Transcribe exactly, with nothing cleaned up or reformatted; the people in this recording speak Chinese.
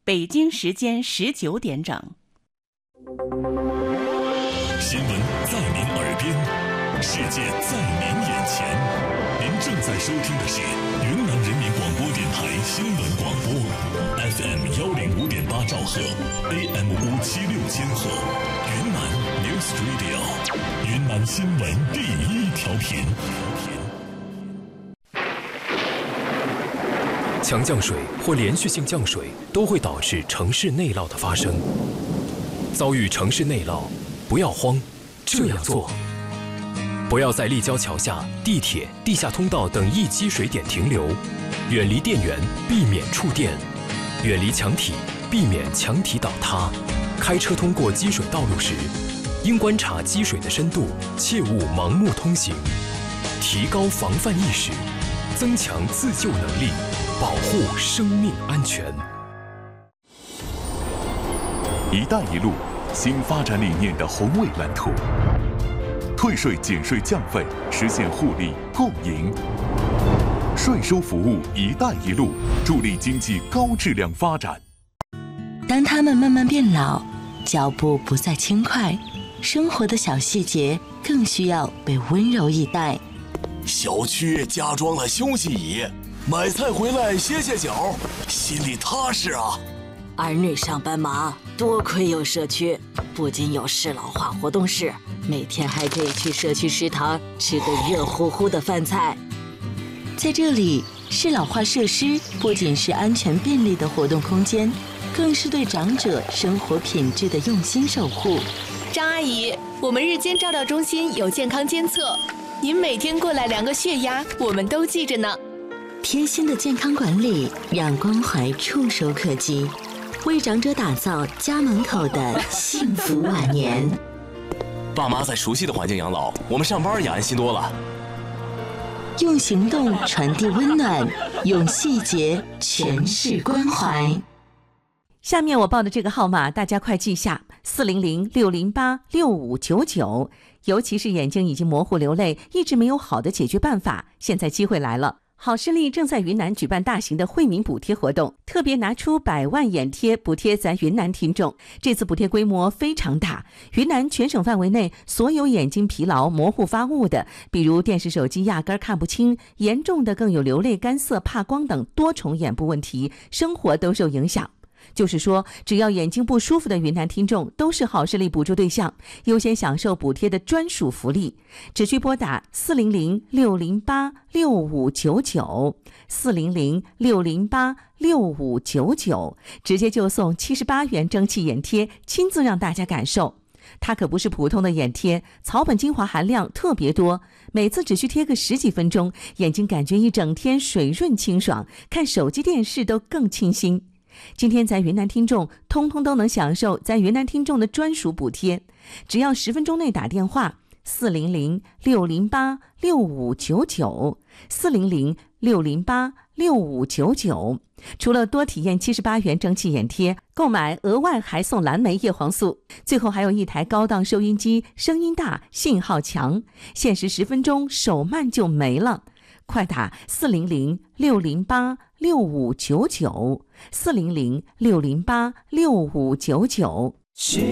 北京时间十九点整。 新闻在您耳边，世界在您眼前。您正在收听的是云南人民广播电台新闻广播 ，F M 幺零五点八兆赫 ，A M 五七六千赫，云南 News Radio， 云南新闻第一调频。 强降水或连续性降水都会导致城市内涝的发生。遭遇城市内涝，不要慌，这样做：不要在立交桥下、地铁、地下通道等易积水点停留，远离电源，避免触电；远离墙体，避免墙体倒塌。开车通过积水道路时，应观察积水的深度，切勿盲目通行。提高防范意识，增强自救能力，保护生命安全。 一带一路新发展理念的宏伟蓝图，退税减税降费，实现互利共赢。税收服务一带一路，助力经济高质量发展。 当他们慢慢变老，脚步不再轻快，生活的小细节更需要被温柔以待。 小区加装了休息椅，买菜回来歇歇脚，心里踏实啊。 儿女上班忙，多亏有社区，不仅有适老化活动室，每天还可以去社区食堂吃个热乎乎的饭菜。 在这里，适老化设施不仅是安全便利的活动空间，更是对长者生活品质的用心守护。 张阿姨，我们日间照料中心有健康监测，您每天过来量个血压，我们都记着呢。 贴心的健康管理，让关怀触手可及，为长者打造家门口的幸福晚年。 爸妈在熟悉的环境养老，我们上班也安心多了。 用行动传递温暖，用细节诠释关怀。 下面我报的这个号码大家快记下：四零零六零八六五九九。尤其是眼睛已经模糊流泪，一直没有好的解决办法，现在机会来了。好视力正在云南举办大型的惠民补贴活动，特别拿出百万眼贴补贴咱云南听众。这次补贴规模非常大，云南全省范围内所有眼睛疲劳、模糊发雾的，比如电视手机压根看不清，严重的更有流泪、干涩、怕光等多重眼部问题，生活都受影响。就是说，只要眼睛不舒服的云南听众都是好视力补助对象，优先享受补贴的专属福利。只需拨打四零零六零八六五九九，四零零六零八六五九九，直接就送七十八元蒸汽眼贴，亲自让大家感受。它可不是普通的眼贴，草本精华含量特别多，每次只需贴个十几分钟，眼睛感觉一整天水润清爽，看手机电视都更清新。今天咱云南听众通通都能享受咱云南听众的专属补贴，只要十分钟内打电话四零零六零八六五九九，四零零六零八六五九九。除了多体验七十八元蒸汽眼贴，购买额外还送蓝莓叶黄素，最后还有一台高档收音机，声音大，信号强，限时十分钟，手慢就没了。快打四零零六零八六五九九，四零零六零八六五九九。